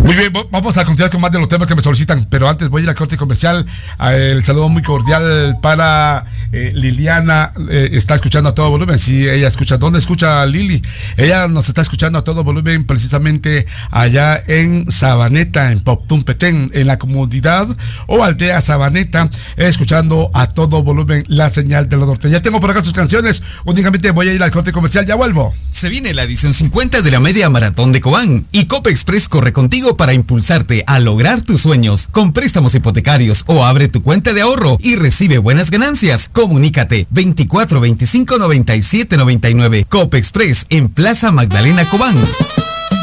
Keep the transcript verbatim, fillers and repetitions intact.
Muy bien, vamos a continuar con más de los temas que me solicitan, pero antes voy a ir al corte comercial. El saludo muy cordial para eh, Liliana, eh, está escuchando a todo volumen. Sí, ella escucha. ¿Dónde escucha Lili? Ella nos está escuchando a todo volumen, precisamente allá en Sabaneta, en Poptumpetén, en la comunidad o aldea Sabaneta, escuchando a todo volumen la señal de la norte. Ya tengo por acá sus canciones, únicamente voy a ir al corte comercial, ya vuelvo. Se viene la edición cincuenta de la media maratón de Cobán y Cope Express corre contigo para impulsarte a lograr tus sueños con préstamos hipotecarios o abre tu cuenta de ahorro y recibe buenas ganancias. Comunícate veinticuatro veinticinco noventa y siete noventa y nueve. Cope Express en Plaza Magdalena Cobán.